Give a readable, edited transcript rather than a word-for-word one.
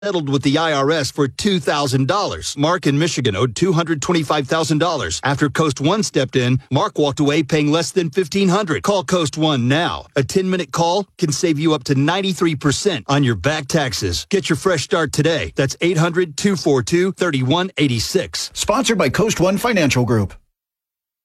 settled with the IRS for $2,000. Mark in Michigan owed $225,000. After Coast One stepped in, Mark walked away paying less than $1,500. Call Coast One now. A 10-minute call can save you up to 93% on your back taxes. Get your fresh start today. That's 800-242-3186. Sponsored by Coast One Financial Group.